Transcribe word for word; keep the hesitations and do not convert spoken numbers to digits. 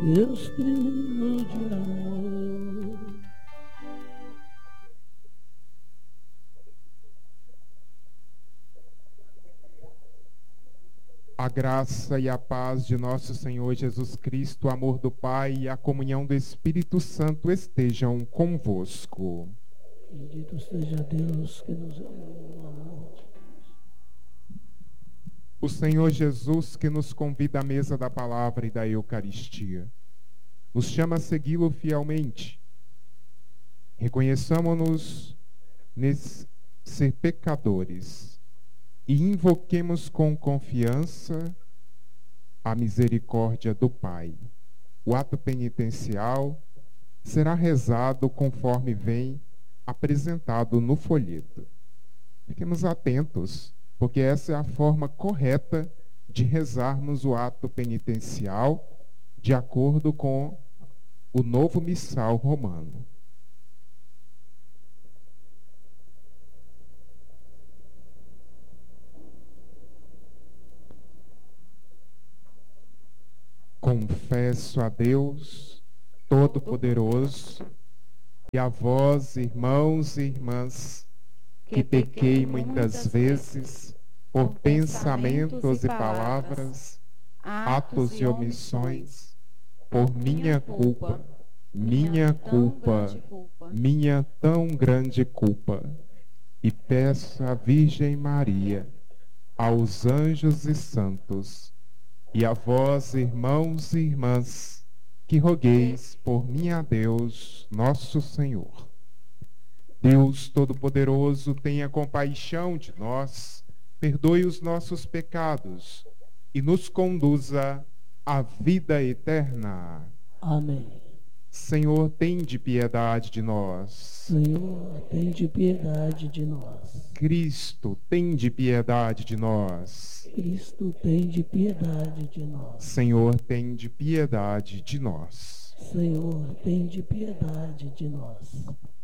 Deus trino de amor. A graça e a paz de nosso Senhor Jesus Cristo, o amor do Pai e a comunhão do Espírito Santo estejam convosco. Bendito seja Deus que nos amou. O Senhor Jesus, que nos convida à mesa da palavra e da Eucaristia, nos chama a segui-lo fielmente. Reconheçamos-nos nesse ser pecadores e invoquemos com confiança a misericórdia do Pai. O ato penitencial será rezado conforme vem apresentado no folheto. Fiquemos atentos, porque essa é a forma correta de rezarmos o ato penitencial de acordo com o novo missal romano. Confesso a Deus Todo-Poderoso e a vós, irmãos e irmãs, que pequei muitas vezes por pensamentos e palavras, atos e omissões, por minha culpa, minha culpa, minha tão grande culpa. E peço à Virgem Maria, aos anjos e santos, e a vós, irmãos e irmãs, que rogueis por mim a Deus, nosso Senhor. Deus Todo-Poderoso, tenha compaixão de nós, perdoe os nossos pecados e nos conduza à vida eterna. Amém. Senhor, tende piedade de nós. Senhor, tende piedade de nós. Cristo, tende piedade de nós. Cristo, tende piedade de nós. Senhor, tende piedade de nós. Senhor, tende piedade de nós.